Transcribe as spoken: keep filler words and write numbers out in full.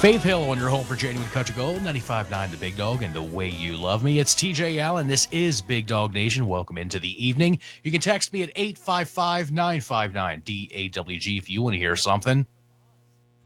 Faith Hill on your home for Genuine Country Gold, ninety-five point nine The Big Dog and The Way You Love Me. It's T J Allen. This is Big Dog Nation. Welcome into the evening. You can text me at eight five five, nine five nine, D A W G if you want to hear something.